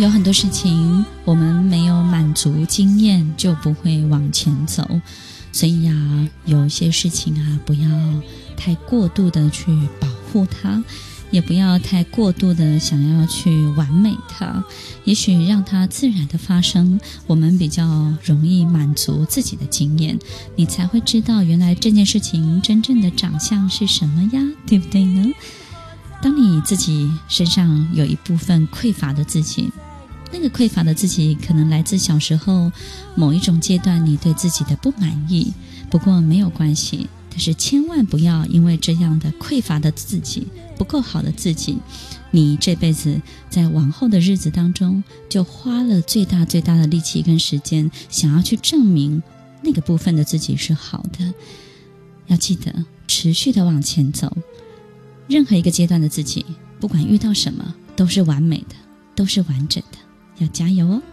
有很多事情我们没有满足经验就不会往前走，所以啊，有些事情啊，不要太过度的去保护它，也不要太过度的想要去完美它，也许让它自然的发生，我们比较容易满足自己的经验，你才会知道原来这件事情真正的长相是什么呀，对不对呢？当你自己身上有一部分匮乏的自己，那个匮乏的自己可能来自小时候某一种阶段你对自己的不满意，不过没有关系，但是千万不要因为这样的匮乏的自己，不够好的自己，你这辈子在往后的日子当中就花了最大的力气跟时间，想要去证明那个部分的自己是好的。要记得持续的往前走，任何一个阶段的自己，不管遇到什么都是完美的，都是完整的，要加油哦。